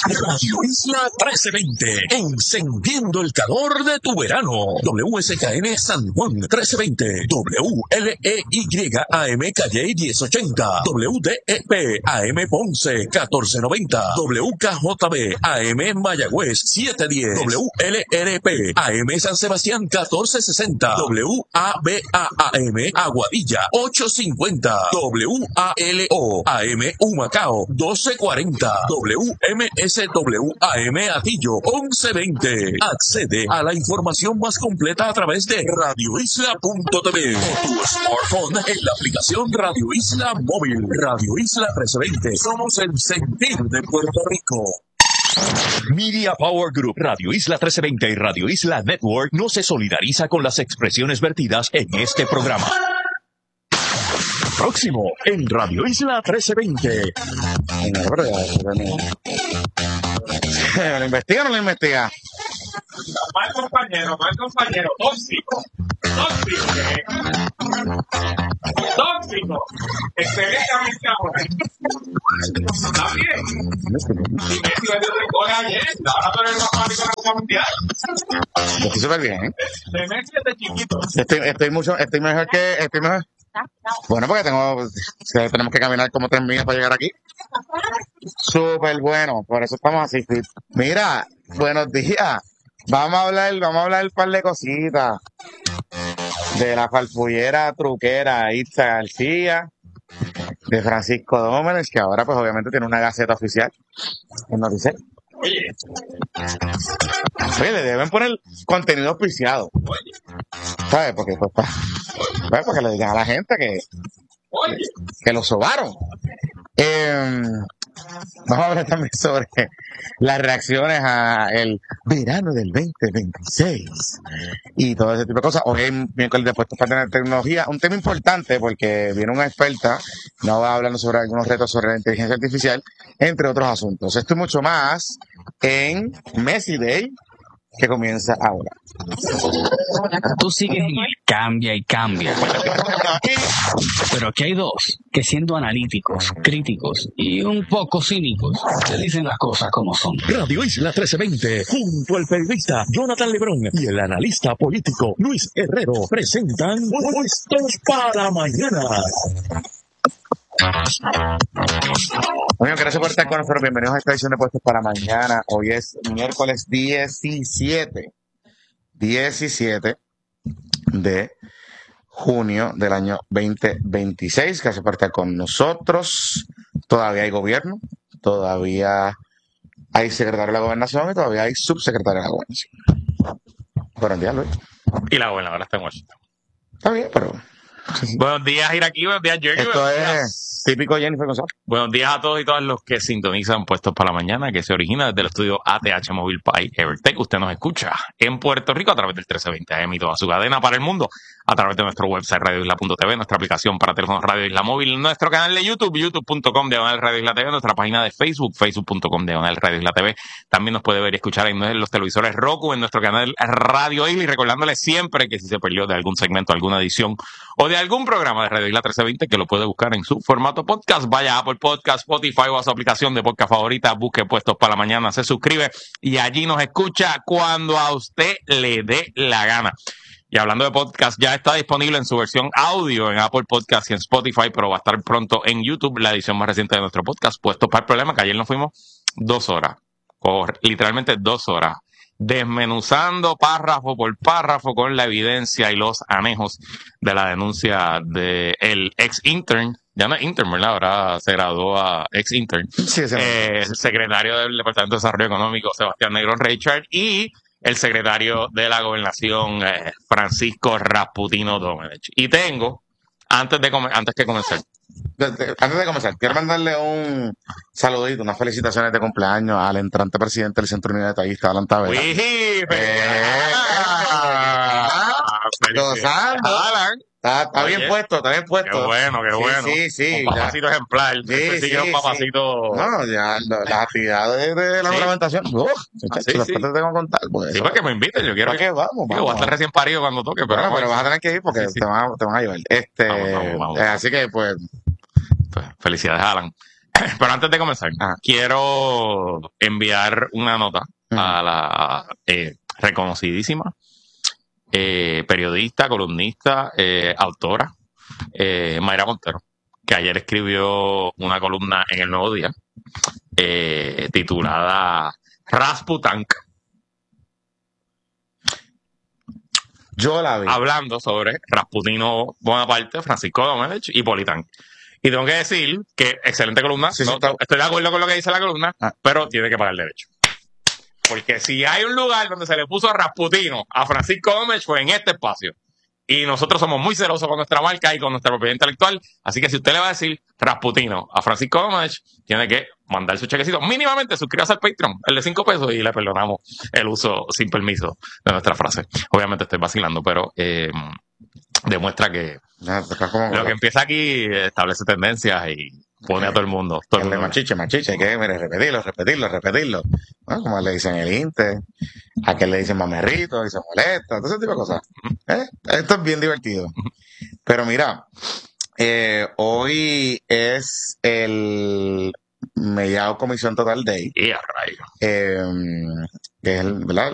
Radio Isla 1320, encendiendo el calor de tu verano. WSKN San Juan 1320, WLEY AM Calle 1080, WDEP AM Ponce 1490, WKJB AM Mayagüez 710, WLRP AM San Sebastián 1460, WABA AM Aguadilla 850, WALO AM Humacao 1240, WMSW AM Atillo 1120. Accede a la información más completa a través de radioisla.tv o tu smartphone en la aplicación Radio Isla Móvil. Radio Isla 1320. Somos el sentir de Puerto Rico. Media Power Group, Radio Isla 1320 y Radio Isla Network no se solidariza con las expresiones vertidas en este programa. Próximo en Radio Isla 1320. ¿Lo investiga o no lo investiga? Mal compañero, tóxico. Excelente ahora. Está bien. Y Messi vendió 3 goles ayer. Ahora tú eres el más fanático de la Copa Mundial. Estoy súper bien. De Messi desde chiquito. Estoy mejor. Bueno, porque tenemos que caminar como 3 millas para llegar aquí. Súper bueno, por eso estamos así. Mira, buenos días. Vamos a hablar un par de cositas de la farfullera truquera Itza García, de Francisco Dómenes, que ahora pues obviamente tiene una gaceta oficial en Noticiero. Oye, le deben poner contenido auspiciado. ¿Sabes? Porque pues para que le digan a la gente que lo sobaron. Vamos a hablar también sobre las reacciones a el verano del 2026 y todo ese tipo de cosas. Hoy es miércoles de Puestos para Tener Tecnología, un tema importante porque viene una experta, nos va hablando sobre algunos retos sobre la inteligencia artificial, entre otros asuntos. Esto y mucho más en Messi Day, que comienza ahora. Tú sigues en el cambia y cambia. Pero aquí hay dos que, siendo analíticos, críticos y un poco cínicos, te dicen las cosas como son. Radio Isla 1320, junto al periodista Jonathan Lebrón y el analista político Luis Herrero, presentan Puestos para Mañana. Bueno, gracias por estar con nosotros. Bienvenidos a esta edición de Puestos para Mañana. Hoy es miércoles 17 de junio del año 2026. Gracias por estar con nosotros. Todavía hay gobierno, todavía hay secretario de la Gobernación y todavía hay subsecretario de la Gobernación. Buenos días, Luis. Y la gobernadora está en Washington. Está bien, pero... Buenos días, Iraquí. Buenos días, Jerry. Esto es típico Jennifer González. Buenos días a todos y todas los que sintonizan Puestos para la Mañana, que se origina desde el estudio ATH Móvil Pi Evertech. Usted nos escucha en Puerto Rico a través del 1320 AM y toda su cadena para el mundo, a través de nuestro website radioisla.tv, nuestra aplicación para teléfonos Radio Isla Móvil, nuestro canal de YouTube, youtube.com/Radio Isla TV, nuestra página de Facebook, facebook.com/Radio Isla TV. También nos puede ver y escuchar en los televisores Roku, en nuestro canal Radio Isla, y recordándole siempre que si se perdió de algún segmento, alguna edición o de algún programa de Radio Isla 1320, que lo puede buscar en su formato podcast, vaya a Apple Podcast, Spotify o a su aplicación de podcast favorita, busque Puestos para la Mañana, se suscribe y allí nos escucha cuando a usted le dé la gana. Y hablando de podcast, ya está disponible en su versión audio en Apple Podcast y en Spotify, pero va a estar pronto en YouTube la edición más reciente de nuestro podcast, Puestos para el Problema, que ayer nos fuimos 2 horas, literalmente 2 horas, desmenuzando párrafo por párrafo con la evidencia y los anejos de la denuncia del ex intern, ya no es intern, ¿verdad? Ahora se graduó a ex intern, Sí, el secretario del Departamento de Desarrollo Económico, Sebastián Negrón Richard, y el secretario de la Gobernación, Francisco Rasputino Domenech. Y tengo, antes de comenzar, quiero mandarle un saludito, unas felicitaciones de cumpleaños al entrante presidente del Centro Unidad Detallista, Alan Tavera. Gozando. Alan. Está bien puesto, está bien puesto. Qué bueno. Sí. Un papacito ejemplar. Un papacito. No, ya las actividades de la reglamentación. Después te tengo que contar. Sí, para que me inviten. Yo quiero que vamos. Voy a estar recién parido cuando toque. Pero vas a tener que ir porque te van a llevar. Vamos. Así que, pues. Felicidades, Alan. Pero antes de comenzar, Ajá. quiero enviar una nota a la reconocidísima periodista, columnista, autora, Mayra Montero, que ayer escribió una columna en El Nuevo Día titulada Rasputank, Yo la vi. hablando sobre Rasputino Bonaparte, Francisco Domenech y Politán. Y tengo que decir que excelente columna. Sí, No, sí, está- estoy de acuerdo con lo que dice la columna, Ah. pero tiene que pagar derecho. Porque si hay un lugar donde se le puso a Rasputino a Francisco Domenech fue en este espacio. Y nosotros somos muy celosos con nuestra marca y con nuestra propiedad intelectual. Así que si usted le va a decir Rasputino a Francisco Domenech, tiene que mandar su chequecito. Mínimamente suscríbase al Patreon, el de $5, y le perdonamos el uso sin permiso de nuestra frase. Obviamente estoy vacilando, pero demuestra que Ya, está como- lo que empieza aquí establece tendencias y pone a todo el mundo. Todo el El de mundo. machiche, hay que mire, repetirlo. ¿No? Como le dicen el Inte, a que le dicen mamerrito y se molesta, todo ese tipo de cosas. Esto es bien divertido. Pero mira, hoy es el Mellao Comisión Total Day, Y a rayos. que es el, ¿verdad?